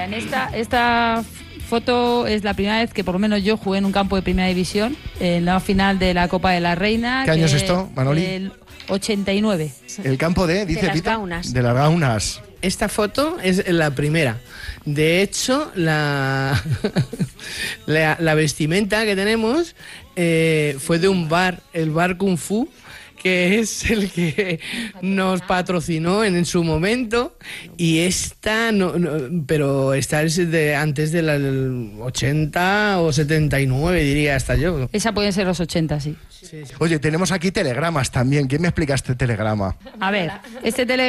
en esta foto es la primera vez que por lo menos yo jugué en un campo de primera división, en la final de la Copa de la Reina. ¿Qué año es esto, Manoli? El 89. El campo dice las Pito, Gaunas. de las Gaunas. Esta foto es la primera. De hecho, la vestimenta que tenemos fue de un bar, el bar Kung Fu, que es el que nos patrocinó en su momento, y esta pero esta es de antes del 80 o 79, diría hasta yo. Esa puede ser los 80, sí. Oye, tenemos aquí telegramas también. ¿Quién me explica este telegrama? A ver, este telegrama